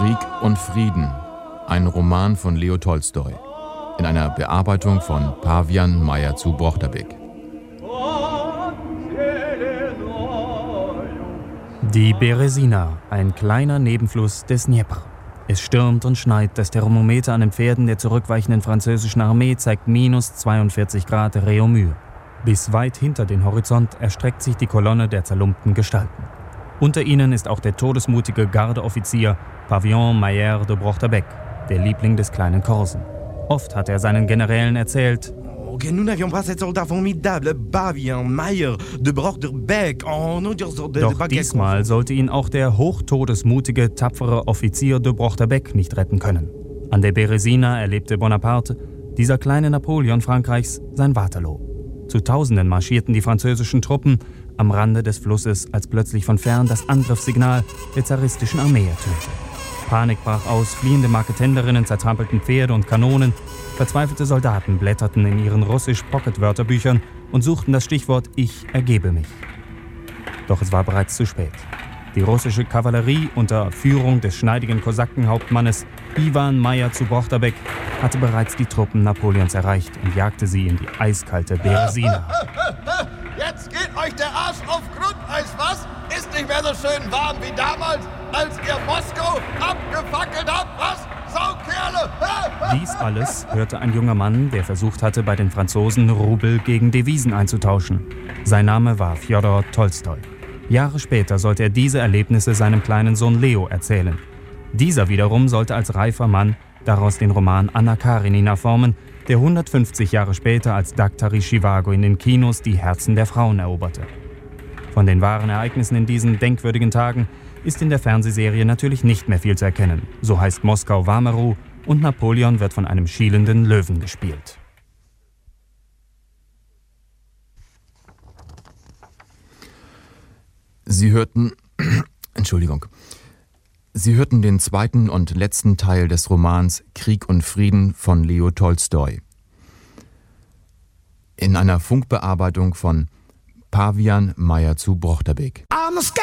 Krieg und Frieden, ein Roman von Leo Tolstoi, in einer Bearbeitung von Pavian Meyer zu Brochterbeck. Die Beresina, ein kleiner Nebenfluss des Dnjepr. Es stürmt und schneit, das Thermometer an den Pferden der zurückweichenden französischen Armee zeigt minus 42 Grad Réaumur. Bis weit hinter den Horizont erstreckt sich die Kolonne der zerlumpten Gestalten. Unter ihnen ist auch der todesmutige Gardeoffizier Pavian Meyer de Brochterbeck, der Liebling des kleinen Korsen. Oft hat er seinen Generälen erzählt: Nous n'avions pas cet soldat formidable, Pavian Meyer de Brochterbeck. Doch diesmal sollte ihn auch der hochtodesmutige, tapfere Offizier de Brochterbeck nicht retten können. An der Beresina erlebte Bonaparte, dieser kleine Napoleon Frankreichs, sein Waterloo. Zu Tausenden marschierten die französischen Truppen am Rande des Flusses, als plötzlich von fern das Angriffssignal der zaristischen Armee ertönte. Panik brach aus, fliehende Marketenderinnen zertrampelten Pferde und Kanonen, verzweifelte Soldaten blätterten in ihren russisch-Pocket-Wörterbüchern und suchten das Stichwort »Ich ergebe mich«. Doch es war bereits zu spät. Die russische Kavallerie unter Führung des schneidigen Kosakenhauptmannes Iwan Meyer zu Brochterbeck hatte bereits die Truppen Napoleons erreicht und jagte sie in die eiskalte Beresina. Jetzt geht euch der Arsch auf Grundeis, was? Ist nicht mehr so schön warm wie damals, als ihr Moskau abgefackelt habt, was? Saukerle! Dies alles hörte ein junger Mann, der versucht hatte, bei den Franzosen Rubel gegen Devisen einzutauschen. Sein Name war Fjodor Tolstoi. Jahre später sollte er diese Erlebnisse seinem kleinen Sohn Leo erzählen. Dieser wiederum sollte als reifer Mann daraus den Roman Anna Karenina formen, der 150 Jahre später als Daktari Zhivago in den Kinos die Herzen der Frauen eroberte. Von den wahren Ereignissen in diesen denkwürdigen Tagen ist in der Fernsehserie natürlich nicht mehr viel zu erkennen. So heißt Moskau Wameru und Napoleon wird von einem schielenden Löwen gespielt. Sie hörten den zweiten und letzten Teil des Romans Krieg und Frieden von Leo Tolstoi. In einer Funkbearbeitung von Pavian Meyer zu Brochterbeck.